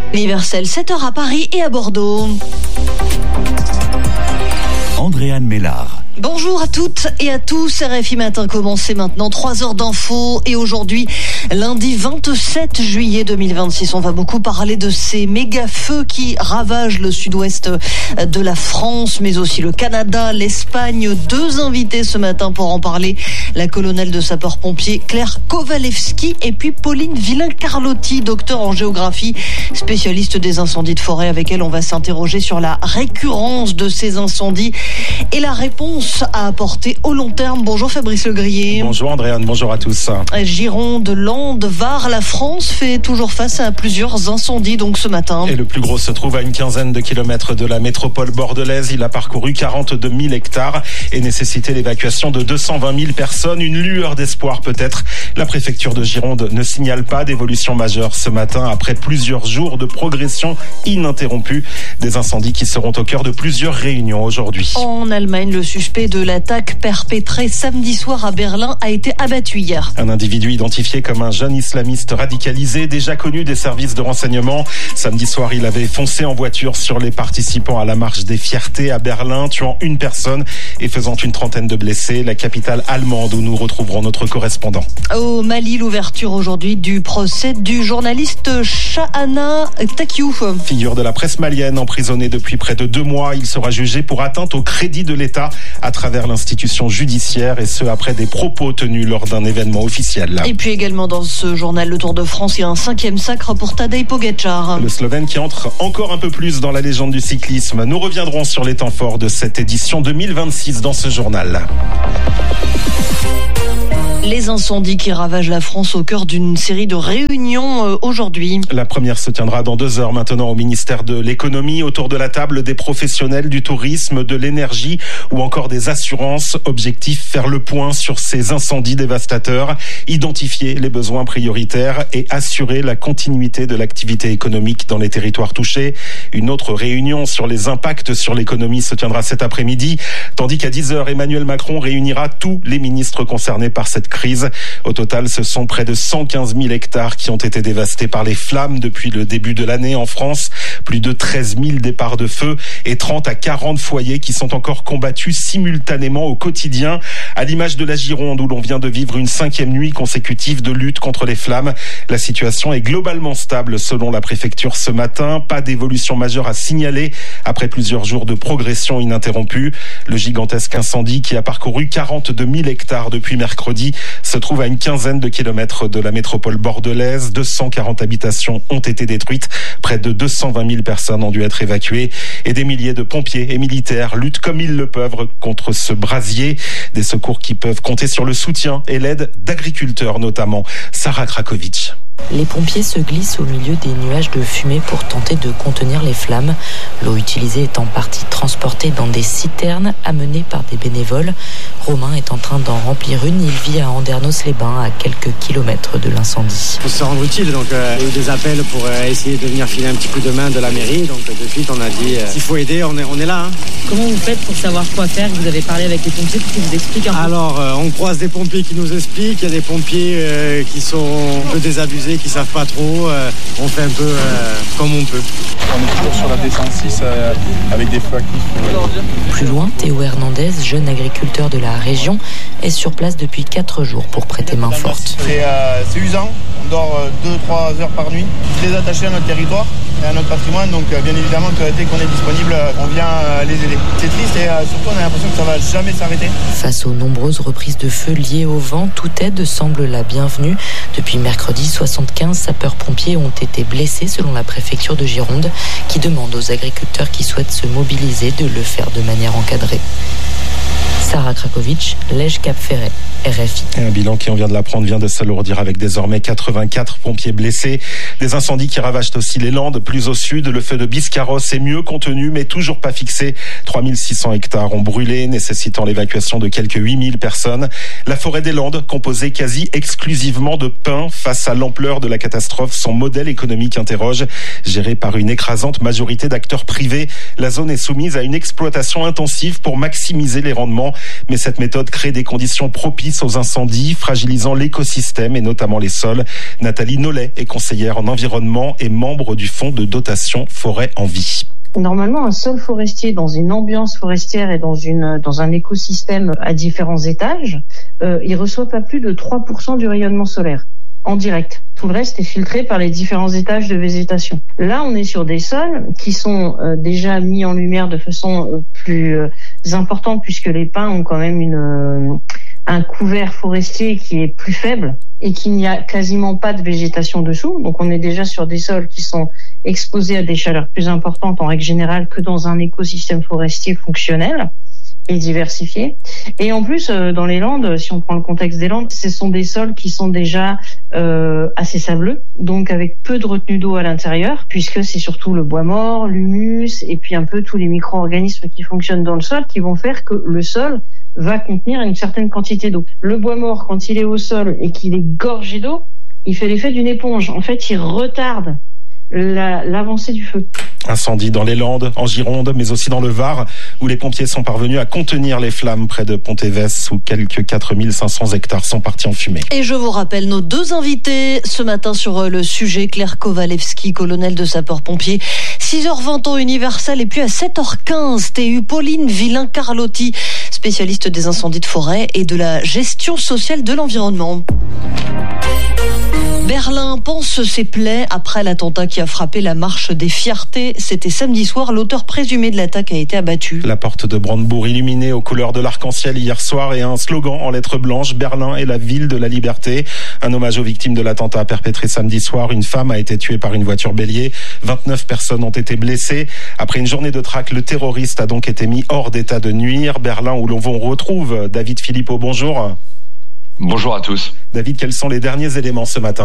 Universel, 7h à Paris et à Bordeaux. Andréane Mélard. Bonjour à toutes et à tous, RFI Matin commencé maintenant, 3 heures d'infos et aujourd'hui, lundi 27 juillet 2026, on va beaucoup parler de ces méga-feux qui ravagent le sud-ouest de la France, mais aussi le Canada, l'Espagne. 2 invités ce matin pour en parler, la colonelle de sapeurs-pompiers Claire Kowalewski et puis Pauline Villain-Carlotti, docteur en géographie, spécialiste des incendies de forêt. Avec elle, on va s'interroger sur la récurrence de ces incendies et la réponse à apporter au long terme. Bonjour Fabrice Legrier. Bonjour Andréane, bonjour à tous. Gironde, Landes, Var, la France fait toujours face à plusieurs incendies donc ce matin. Et le plus gros se trouve à une quinzaine de kilomètres de la métropole bordelaise. Il a parcouru 42 000 hectares et nécessité l'évacuation de 220 000 personnes. Une lueur d'espoir peut-être. La préfecture de Gironde ne signale pas d'évolution majeure ce matin après plusieurs jours de progression ininterrompue. Des incendies qui seront au cœur de plusieurs réunions aujourd'hui. En Allemagne, le suspect de l'attaque perpétrée samedi soir à Berlin a été abattu hier. Un individu identifié comme un jeune islamiste radicalisé, déjà connu des services de renseignement. Samedi soir, il avait foncé en voiture sur les participants à la marche des fiertés à Berlin, tuant une personne et faisant une trentaine de blessés. La capitale allemande où nous retrouverons notre correspondant. Au Mali, l'ouverture aujourd'hui du procès du journaliste Chahana Takiou. Figure de la presse malienne, emprisonné depuis près de 2 mois. Il sera jugé pour atteinte au crédit de l'État à travers l'institution judiciaire et ce après des propos tenus lors d'un événement officiel. Et puis également dans ce journal Le Tour de France, il y a un 5e sacre pour Tadej Pogačar. Le Slovène qui entre encore un peu plus dans la légende du cyclisme. Nous reviendrons sur les temps forts de cette édition 2026 dans ce journal. Les incendies qui ravagent la France au cœur d'une série de réunions aujourd'hui. La première se tiendra dans 2 heures maintenant au ministère de l'économie, autour de la table des professionnels du tourisme, de l'énergie ou encore des assurances. Objectif, faire le point sur ces incendies dévastateurs, identifier les besoins prioritaires et assurer la continuité de l'activité économique dans les territoires touchés. Une autre réunion sur les impacts sur l'économie se tiendra cet après-midi, tandis qu'à 10 heures, Emmanuel Macron réunira tous les ministres concernés par cette crise. Au total, ce sont près de 115 000 hectares qui ont été dévastés par les flammes depuis le début de l'année en France. Plus de 13 000 départs de feu et 30 à 40 foyers qui sont encore combattus simultanément au quotidien. À l'image de la Gironde où l'on vient de vivre une 5e nuit consécutive de lutte contre les flammes. La situation est globalement stable selon la préfecture ce matin. Pas d'évolution majeure à signaler après plusieurs jours de progression ininterrompue. Le gigantesque incendie qui a parcouru 42 000 hectares depuis mercredi se trouve à une quinzaine de kilomètres de la métropole bordelaise. 240 habitations ont été détruites. Près de 220 000 personnes ont dû être évacuées. Et des milliers de pompiers et militaires luttent comme ils le peuvent contre ce brasier. Des secours qui peuvent compter sur le soutien et l'aide d'agriculteurs notamment. Sarah Krakovic. Les pompiers se glissent au milieu des nuages de fumée pour tenter de contenir les flammes. L'eau utilisée est en partie transportée dans des citernes amenées par des bénévoles. Romain est en train d'en remplir une. Il vit à Andernos-les-Bains, à quelques kilomètres de l'incendie. Pour se rendre utile, donc il y a eu des appels pour essayer de venir filer un petit coup de main de la mairie. Donc de suite, on a dit s'il faut aider, on est là. Comment vous faites pour savoir quoi faire? Vous avez parlé avec les pompiers pour qu'ils vous expliquent un peu? Alors, on croise des pompiers qui nous expliquent. Il y a des pompiers qui sont un peu désabusés, qui savent pas trop. On fait un peu comme on peut. On est toujours sur la D106 avec des feux actifs. Plus loin, Théo Hernandez, jeune agriculteur de la région, est sur place depuis 4 jours pour prêter main forte. C'est usant, on dort 2-3 heures par nuit, très attaché à notre territoire et à notre patrimoine, donc bien évidemment que dès qu'on est disponible, on vient les aider. C'est triste et surtout on a l'impression que ça va jamais s'arrêter. Face aux nombreuses reprises de feu liées au vent, toute aide semble la bienvenue. Depuis mercredi, 75 sapeurs-pompiers ont été blessés selon la préfecture de Gironde, qui demande aux agriculteurs qui souhaitent se mobiliser de le faire de manière encadrée. Sarah Krakovic, Lège Cap-Ferret, RFI. Et un bilan qui, on vient de l'apprendre, vient de s'alourdir avec désormais 84 pompiers blessés. Des incendies qui ravagent aussi les Landes. Plus au sud, le feu de Biscarrosse est mieux contenu, mais toujours pas fixé. 3600 hectares ont brûlé, nécessitant l'évacuation de quelques 8000 personnes. La forêt des Landes, composée quasi exclusivement de pins, face à l'ampleur de la catastrophe, son modèle économique interroge. Géré par une écrasante majorité d'acteurs privés, la zone est soumise à une exploitation intensive pour maximiser les rendements. mais cette méthode crée des conditions propices aux incendies, fragilisant l'écosystème et notamment les sols. Nathalie Nollet est conseillère en environnement et membre du fonds de dotation Forêt en Vie. Normalement, un sol forestier dans une ambiance forestière et dans un écosystème à différents étages, il reçoit pas plus de 3% du rayonnement solaire en direct. Tout le reste est filtré par les différents étages de végétation. Là, on est sur des sols qui sont déjà mis en lumière de façon plus importante puisque les pins ont quand même un couvert forestier qui est plus faible et qu'il n'y a quasiment pas de végétation dessous. Donc on est déjà sur des sols qui sont exposés à des chaleurs plus importantes en règle générale que dans un écosystème forestier fonctionnel et diversifié. Et en plus, dans les Landes, si on prend le contexte des Landes, ce sont des sols qui sont déjà assez sableux, donc avec peu de retenue d'eau à l'intérieur, puisque c'est surtout le bois mort, l'humus et puis un peu tous les micro-organismes qui fonctionnent dans le sol qui vont faire que le sol va contenir une certaine quantité d'eau. Le bois mort, quand il est au sol et qu'il est gorgé d'eau, il fait l'effet d'une éponge. En fait, il retarde l'avancée du feu. Incendie dans les Landes, en Gironde, mais aussi dans le Var, où les pompiers sont parvenus à contenir les flammes près de Pontévès, où quelques 4500 hectares sont partis en fumée. Et je vous rappelle nos deux invités ce matin sur le sujet. Claire Kowalewski, colonel de sapeurs-pompiers, 6h20 temps universel, et puis à 7h15 TU, Pauline Villain-Carlotti, spécialiste des incendies de forêt et de la gestion sociale de l'environnement. Berlin pense ses plaies après l'attentat qui a frappé la marche des fiertés. C'était samedi soir. L'auteur présumé de l'attaque a été abattu. La porte de Brandebourg illuminée aux couleurs de l'arc-en-ciel hier soir et un slogan en lettres blanches. Berlin est la ville de la liberté. Un hommage aux victimes de l'attentat perpétré samedi soir. Une femme a été tuée par une voiture bélier. 29 personnes ont été blessées. Après une journée de traque, le terroriste a donc été mis hors d'état de nuire. Berlin où l'on retrouve David Philippot. Bonjour. Bonjour à tous. David, quels sont les derniers éléments ce matin ?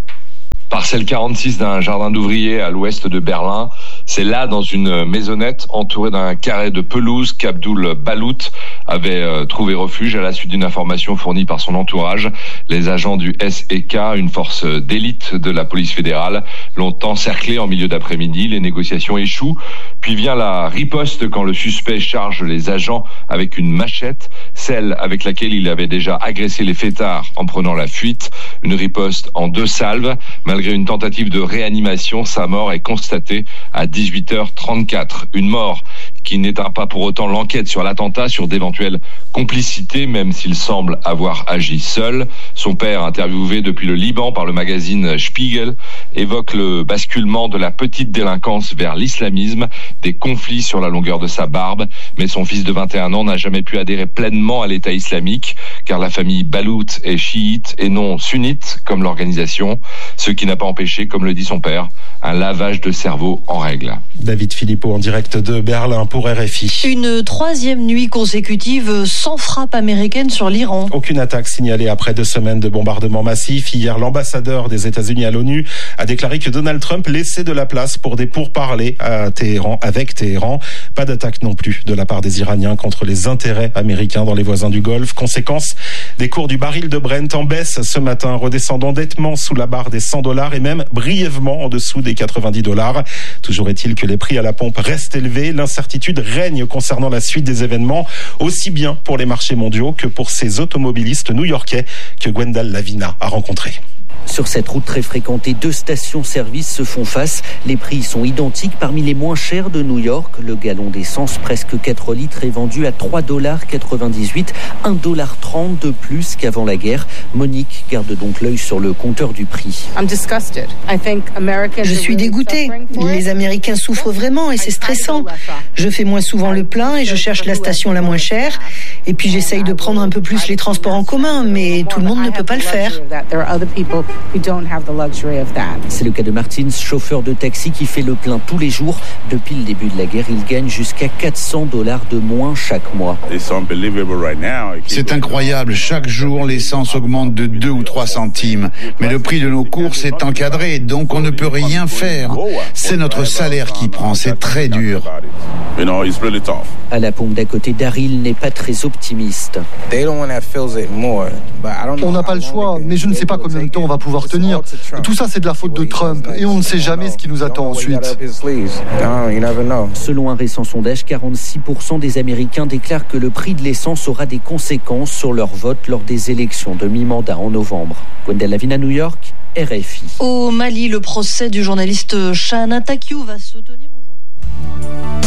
Parcelle 46 d'un jardin d'ouvriers à l'ouest de Berlin. C'est là, dans une maisonnette entourée d'un carré de pelouse, qu'Abdul Balout avait trouvé refuge à la suite d'une information fournie par son entourage. Les agents du SEK, une force d'élite de la police fédérale, l'ont encerclé en milieu d'après-midi. Les négociations échouent. Puis vient la riposte quand le suspect charge les agents avec une machette, celle avec laquelle il avait déjà agressé les fêtards en prenant la fuite. Une riposte en 2 salves. Malgré une tentative de réanimation, sa mort est constatée à 18h34. Une mort qui n'éteint pas pour autant l'enquête sur l'attentat, sur d'éventuelles complicités, même s'il semble avoir agi seul. Son père, interviewé depuis le Liban par le magazine Spiegel, évoque le basculement de la petite délinquance vers l'islamisme, des conflits sur la longueur de sa barbe. Mais son fils de 21 ans n'a jamais pu adhérer pleinement à l'État islamique, car la famille Balout est chiite et non sunnite, comme l'organisation, ce qui n'a pas empêché, comme le dit son père, un lavage de cerveau en règle. David Philippot en direct de Berlin pour RFI. Une 3e nuit consécutive sans frappe américaine sur l'Iran. Aucune attaque signalée après 2 semaines de bombardements massifs. Hier, l'ambassadeur des États-Unis à l'ONU a déclaré que Donald Trump laissait de la place pour des pourparlers à Téhéran, avec Téhéran. Pas d'attaque non plus de la part des Iraniens contre les intérêts américains dans les voisins du Golfe. Conséquence, des cours du baril de Brent en baisse ce matin, redescendant nettement sous la barre des $100 et même brièvement en dessous des $90. Toujours est-il que les prix à la pompe restent élevés. L'incertitude règne concernant la suite des événements, aussi bien pour les marchés mondiaux que pour ces automobilistes new-yorkais que Gwendal Lavina a rencontrés. Sur cette route très fréquentée, 2 stations-service se font face. Les prix sont identiques. Parmi les moins chers de New York, le gallon d'essence, presque 4 litres, est vendu à $3,98, $1,30 de plus qu'avant la guerre. Monique garde donc l'œil sur le compteur du prix. Je suis dégoûtée. Les Américains souffrent vraiment et c'est stressant. Je fais moins souvent le plein et je cherche la station la moins chère. Et puis j'essaye de prendre un peu plus les transports en commun, mais tout le monde ne peut pas le faire. C'est le cas de Martins, chauffeur de taxi qui fait le plein tous les jours. Depuis le début de la guerre, il gagne jusqu'à $400 de moins chaque mois. C'est incroyable. Chaque jour, l'essence augmente de 2 ou 3 centimes. Mais le prix de nos courses est encadré, donc on ne peut rien faire. C'est notre salaire qui prend. C'est très dur. À la pompe d'à côté, Daryl n'est pas très optimiste. On n'a pas le choix, mais je ne sais pas combien de temps on va pouvoir tenir. Tout ça, c'est de la faute de Trump et on ne sait jamais ce qui nous attend ensuite. Selon un récent sondage, 46% des Américains déclarent que le prix de l'essence aura des conséquences sur leur vote lors des élections de mi-mandat en novembre. Gwendal Lavin à New York, RFI. Au Mali, le procès du journaliste Chana Takiou va se tenir aujourd'hui.